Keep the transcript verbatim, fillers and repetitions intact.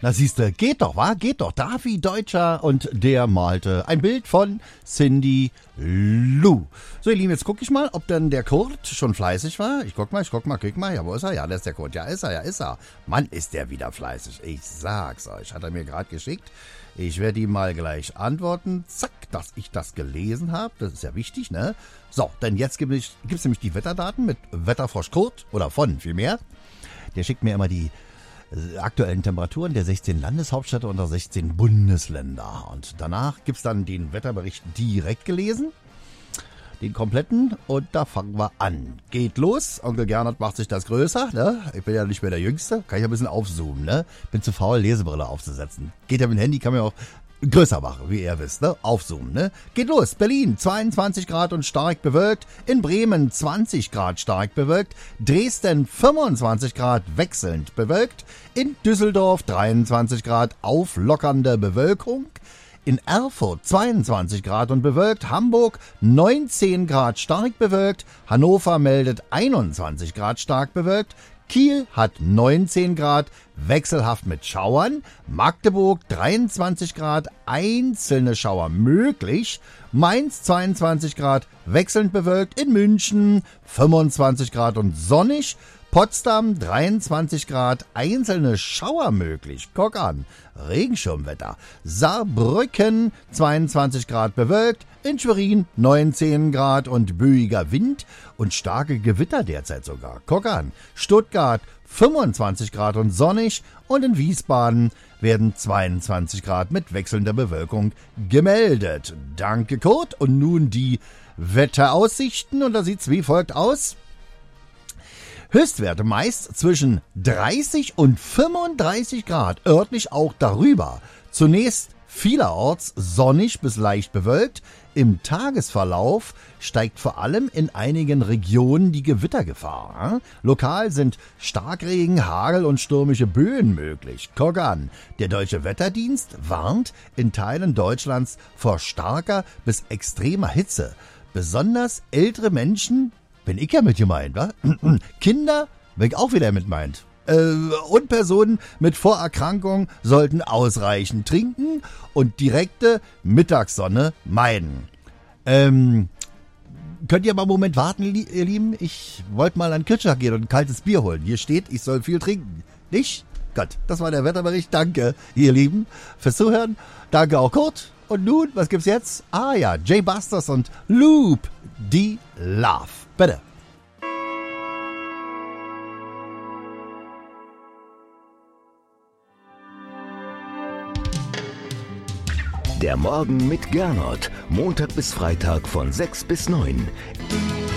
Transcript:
Na siehste, geht doch, wa? Geht doch. Davi Deutscher und der malte ein Bild von Cindy Lou. So, ihr Lieben, jetzt gucke ich mal, ob denn der Kurt schon fleißig war. Ich guck mal, ich guck mal, guck mal. Ja, wo ist er? Ja, da ist der Kurt. Ja, ist er, ja, ist er. Mann, ist der wieder fleißig. Ich sag's euch. Hat er mir gerade geschickt. Ich werde ihm mal gleich antworten. Zack, dass ich das gelesen habe. Das ist ja wichtig, ne? So, denn jetzt gibt es gibt's nämlich die Wetterdaten mit Wetterfrosch Kurt. Oder von, vielmehr. Der schickt mir immer die aktuellen Temperaturen der sechzehn Landeshauptstädte und der sechzehn Bundesländer. Und danach gibt es dann den Wetterbericht direkt gelesen, den kompletten, und da fangen wir an. Geht los, Onkel Gernot macht sich das größer, ne? Ich bin ja nicht mehr der Jüngste, kann ich ein bisschen aufzoomen, ne? Bin zu faul, Lesebrille aufzusetzen. Geht ja mit dem Handy, kann man ja auch größer machen, wie ihr wisst, ne? Aufzoomen, ne? Geht los. Berlin zweiundzwanzig Grad und stark bewölkt. In Bremen zwanzig Grad stark bewölkt. Dresden fünfundzwanzig Grad wechselnd bewölkt. In Düsseldorf dreiundzwanzig Grad auflockernde Bewölkung. In Erfurt zweiundzwanzig Grad und bewölkt. Hamburg neunzehn Grad stark bewölkt. Hannover meldet einundzwanzig Grad stark bewölkt. Kiel hat neunzehn Grad, wechselhaft mit Schauern. Magdeburg dreiundzwanzig Grad, einzelne Schauer möglich. Mainz zweiundzwanzig Grad, wechselnd bewölkt. In München fünfundzwanzig Grad und sonnig. Potsdam dreiundzwanzig Grad, einzelne Schauer möglich. Guck an, Regenschirmwetter. Saarbrücken zweiundzwanzig Grad bewölkt. In Schwerin neunzehn Grad und böiger Wind und starke Gewitter derzeit sogar. Guck an, Stuttgart fünfundzwanzig Grad und sonnig, und in Wiesbaden werden zweiundzwanzig Grad mit wechselnder Bewölkung gemeldet. Danke, Kurt. Und nun die Wetteraussichten, und da sieht's wie folgt aus. Höchstwerte meist zwischen dreißig und fünfunddreißig Grad, örtlich auch darüber. Zunächst vielerorts sonnig bis leicht bewölkt. Im Tagesverlauf steigt vor allem in einigen Regionen die Gewittergefahr. Lokal sind Starkregen, Hagel und stürmische Böen möglich. Guck an, der Deutsche Wetterdienst warnt in Teilen Deutschlands vor starker bis extremer Hitze. Besonders ältere Menschen, bin ich ja mit gemeint, wa? Kinder, bin ich auch wieder mit meint. Äh, und Personen mit Vorerkrankungen sollten ausreichend trinken und direkte Mittagssonne meiden. Ähm, könnt ihr mal einen Moment warten, ihr Lieben? Ich wollte mal an den Kühlschrank gehen und ein kaltes Bier holen. Hier steht, ich soll viel trinken. Nicht? Gott, das war der Wetterbericht. Danke, ihr Lieben, fürs Zuhören. Danke auch Kurt. Und nun, was gibt's jetzt? Ah ja, Jay Busters und Loop, die Love. Bitte. Der Morgen mit Gernot. Montag bis Freitag von sechs bis neun.